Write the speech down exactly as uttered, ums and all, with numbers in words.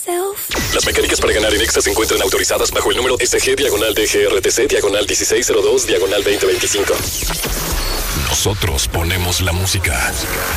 myself. Las mecánicas para ganar en Exa se encuentran autorizadas bajo el número S G diagonal D G R T C diagonal dieciséis cero dos diagonal veinte veinticinco. Nosotros ponemos la música.